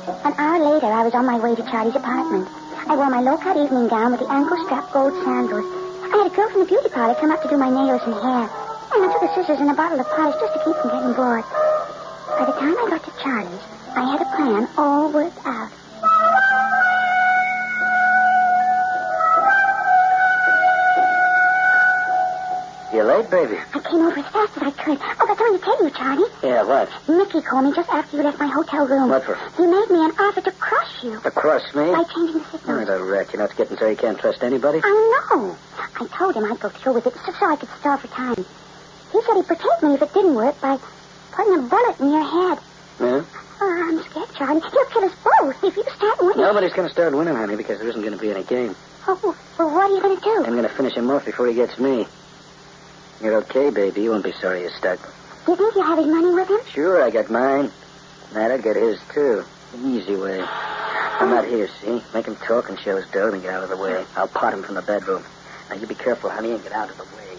An hour later, I was on my way to Charlie's apartment. I wore my low-cut evening gown with the ankle-strap gold sandals. I had a girl from the beauty parlor come up to do my nails and hair. And I took the scissors and a bottle of polish just to keep from getting bored. By the time I got to Charlie's, I had a plan all worked out. You late, baby? I came over as fast as I could. I got something to tell you, Charlie. Yeah, what? Mickey called me just after you left my hotel room. What for? He made me an offer to crush you. To crush me? By changing the signal. You're the wreck. You know it's getting so you can't trust anybody? I know. I told him I'd go through with it so I could stall for time. He said he'd protect me if it didn't work by putting a bullet in your head. Yeah? Oh, I'm scared, Charlie. He'll kill us both if you start winning. Nobody's going to start winning, honey, because there isn't going to be any game. Oh, well, what are you going to do? I'm going to finish him off before he gets me. You're okay, baby. You won't be sorry you're stuck. Do you think you have his money with him? Sure, I got mine. That'll get his, too. The easy way. I'm not here, see? Make him talk and show his dough and get out of the way. I'll pot him from the bedroom. Now, you be careful, honey, and get out of the way.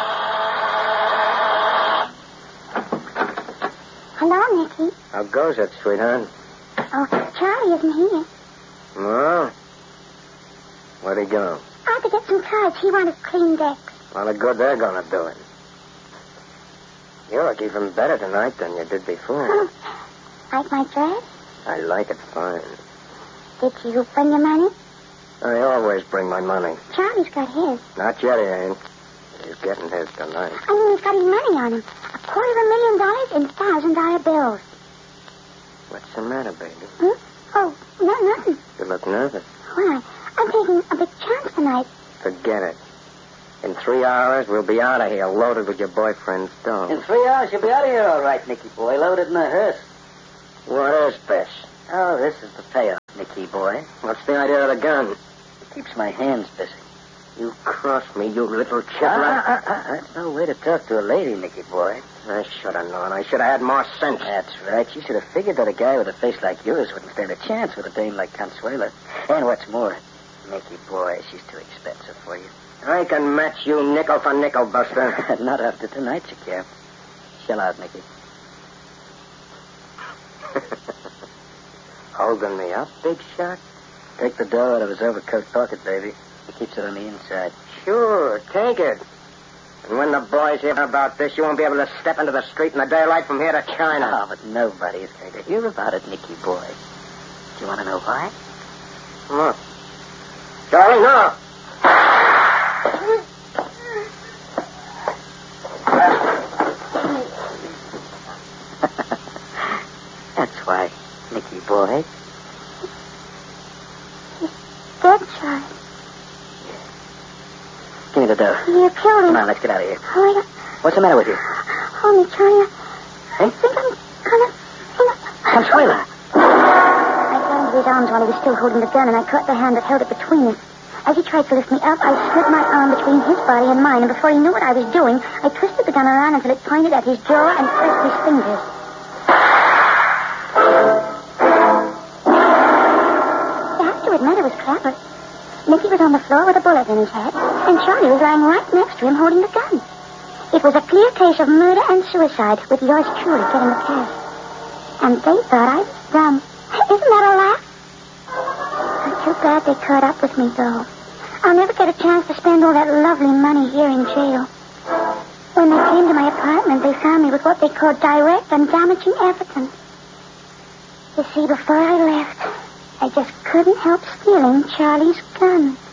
Hello, Nicky. How goes it, sweetheart? Oh, Charlie isn't here. Well, where'd he go? I had to get some cards. He wanted clean decks. Well, the good they're going to do it. You look even better tonight than you did before. Oh, like my dress? I like it fine. Did you bring your money? I always bring my money. Charlie's got his. Not yet, he ain't. He's getting his tonight. I mean, he's got his money on him. $250,000 in $1,000 bills. What's the matter, baby? Hmm? Oh, no, nothing. You look nervous. Why? I'm taking a big chance tonight. Forget it. In 3 hours, we'll be out of here, loaded with your boyfriend's dough. In 3 hours, you'll be out of here all right, Nicky boy, loaded in a hearse. What is this? Oh, this is the payoff, Nicky boy. What's the idea of the gun? It keeps my hands busy. You cross me, you little chipper. That's no way to talk to a lady, Nicky boy. I should have known. I should have had more sense. That's right. You should have figured that a guy with a face like yours wouldn't stand a chance with a dame like Consuela. And what's more, Nicky boy, she's too expensive for you. I can match you nickel for nickel, Buster. Not after tonight, you can't. Shell out, Nicky. Holding me up, big shot? Take the dough out of his overcoat pocket, baby. He keeps it on the inside. Sure, take it. And when the boys hear about this, you won't be able to step into the street in the daylight from here to China. Oh, but nobody is going to hear about it, Nicky boy. Do you want to know why? Look. Charlie, no. That's why, Nicky boy. Dead, Charlie. Give me the dough. You killed him. Come on, let's get out of here. Oh, What's the matter with you? hold me, Charlie. I think I'm kind of... Consuela. I fell into his arms while he was still holding the gun, and I caught the hand that held it between us. As he tried to lift me up, I slid my arm between his body and mine, and before he knew what I was doing, I twisted the gun around until it pointed at his jaw and pressed his fingers. You have to admit it was clever. Nicky was on the floor with a bullet in his head, and Charlie was lying right next to him holding the gun. It was a clear case of murder and suicide, with yours truly getting the cash. And they thought I was dumb. Isn't that a laugh? Too bad they caught up with me, though. I'll never get a chance to spend all that lovely money here in jail. When they came to my apartment, they found me with what they called direct and damaging evidence. You see, before I left, I just couldn't help stealing Charlie's gun.